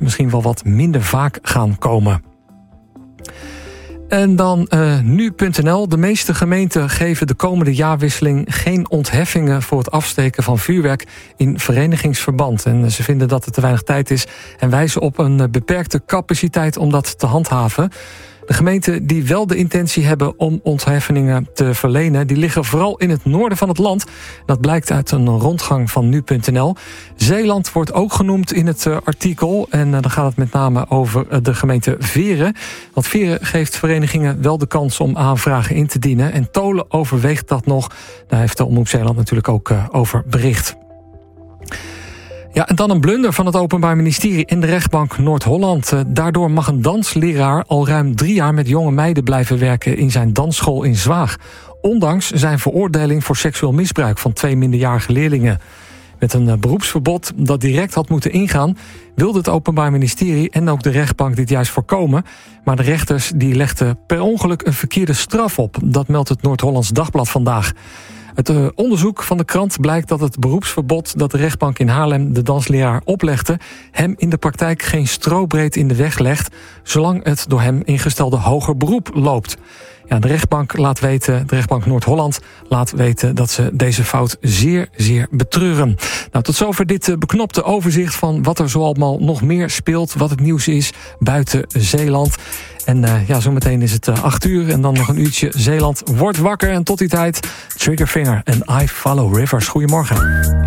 misschien wel wat minder vaak gaan komen. En dan nu.nl. De meeste gemeenten geven de komende jaarwisseling geen ontheffingen voor het afsteken van vuurwerk in verenigingsverband. En ze vinden dat er te weinig tijd is en wijzen op een beperkte capaciteit om dat te handhaven. De gemeenten die wel de intentie hebben om ontheffingen te verlenen, die liggen vooral in het noorden van het land. Dat blijkt uit een rondgang van nu.nl. Zeeland wordt ook genoemd in het artikel. En dan gaat het met name over de gemeente Veren. Want Veren geeft verenigingen wel de kans om aanvragen in te dienen. En Tolen overweegt dat nog. Daar heeft de Omroep Zeeland natuurlijk ook over bericht. Ja, en dan een blunder van het Openbaar Ministerie in de rechtbank Noord-Holland. Daardoor mag een dansleraar al ruim 3 jaar met jonge meiden blijven werken in zijn dansschool in Zwaag. Ondanks zijn veroordeling voor seksueel misbruik van 2 minderjarige leerlingen. Met een beroepsverbod dat direct had moeten ingaan, wilde het Openbaar Ministerie en ook de rechtbank dit juist voorkomen. Maar de rechters die legden per ongeluk een verkeerde straf op. Dat meldt het Noord-Hollands Dagblad vandaag. Het onderzoek van de krant blijkt dat het beroepsverbod dat de rechtbank in Haarlem de dansleraar oplegde, hem in de praktijk geen strobreed in de weg legt, zolang het door hem ingestelde hoger beroep loopt. Ja, de rechtbank Noord-Holland laat weten dat ze deze fout zeer, zeer betreuren. Nou, tot zover dit beknopte overzicht van wat er zoallemaal nog meer speelt, wat het nieuws is buiten Zeeland. En zometeen is het 8 uur en dan nog een uurtje Zeeland wordt wakker. En tot die tijd, Triggerfinger en I Follow Rivers. Goedemorgen.